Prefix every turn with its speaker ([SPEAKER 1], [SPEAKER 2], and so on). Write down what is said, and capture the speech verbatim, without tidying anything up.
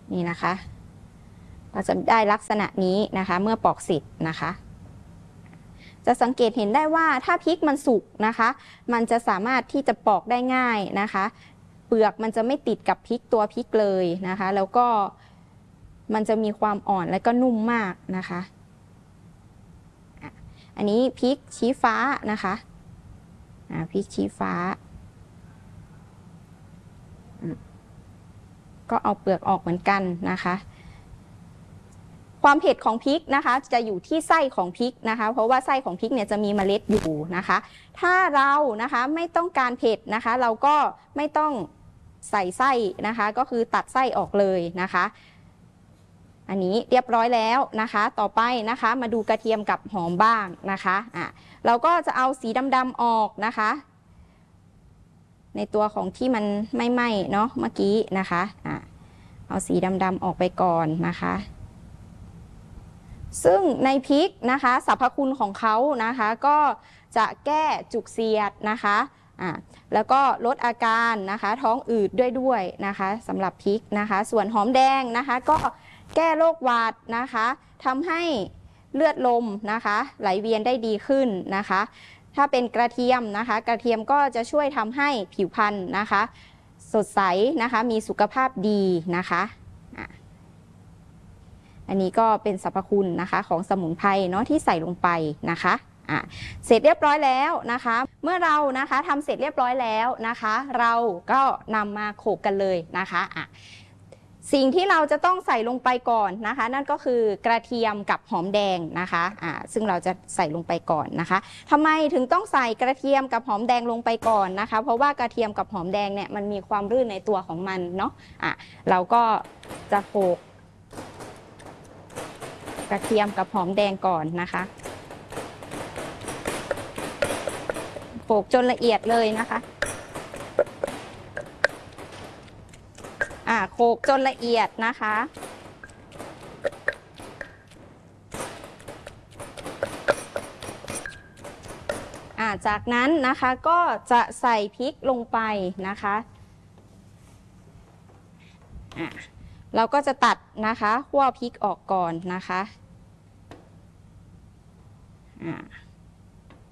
[SPEAKER 1] นี่นะคะเราจะได้ลักษณะนี้นะคะเมื่อปอกเสร็จนะคะจะสังเกตเห็นได้ว่าถ้าพริกมันสุกนะคะมันจะสามารถที่จะปอกได้ง่ายนะคะเปลือกมันจะไม่ติดกับพริกตัวพริกเลยนะคะแล้วก็มันจะมีความอ่อนและก็นุ่มมากนะคะอันนี้พริกชี้ฟ้านะคะพริกชี้ฟ้าก็เอาเปลือกออกเหมือนกันนะคะความเผ็ดของพริกนะคะจะอยู่ที่ไส้ของพริกนะคะเพราะว่าไส้ของพริกเนี่ยจะมีเมล็ดอยู่นะคะถ้าเรานะคะไม่ต้องการเผ็ดนะคะเราก็ไม่ต้องใส่ไส้นะคะก็คือตัดไส้ออกเลยนะคะอันนี้เรียบร้อยแล้วนะคะต่อไปนะคะมาดูกระเทียมกับหอมบ้างนะคะอ่ะเราก็จะเอาสีดำๆออกนะคะในตัวของที่มันไม่ไหม้เนาะเมื่อกี้นะคะอ่ะเอาสีดำๆออกไปก่อนนะคะซึ่งในพริกนะคะสรรพคุณของเขานะคะก็จะแก้จุกเสียดนะคะอ่ะแล้วก็ลดอาการนะคะท้องอืดด้วยด้วยนะคะสำหรับพริกนะคะส่วนหอมแดงนะคะก็แก้โรคหวัดนะคะทำให้เลือดลมนะคะไหลเวียนได้ดีขึ้นนะคะถ้าเป็นกระเทียมนะคะกระเทียมก็จะช่วยทำให้ผิวพรรณนะคะสดใสนะคะมีสุขภาพดีนะคะอันนี้ก็เป็นสรรพคุณนะคะของสมุนไพรเนาะที่ใส่ลงไปนะคะอ่ะเสร็จเรียบร้อยแล้วนะคะเมื่อเรานะคะทำเสร็จเรียบร้อยแล้วนะคะเราก็นำมาโขลกกันเลยนะคะอ่ะสิ่งที่เราจะต้องใส่ลงไปก่อนนะคะนั่นก็คือกระเทียมกับหอมแดงนะคะอ่ะซึ่งเราจะใส่ลงไปก่อนนะคะทำไมถึงต้องใส่กระเทียมกับหอมแดงลงไปก่อนนะคะเพราะว่ากระเทียมกับหอมแดงเนี่ยมันมีความรื่นในตัวของมันเนาะอ่ะเราก็จะโขลกกระเทียมกับหอมแดงก่อนนะคะโขลกจนละเอียดเลยนะคะอ่าโขลกจนละเอียดนะคะอ่าจากนั้นนะคะก็จะใส่พริกลงไปนะคะอ่าเราก็จะตัดนะคะคั่วพริกออกก่อนนะคะอ่า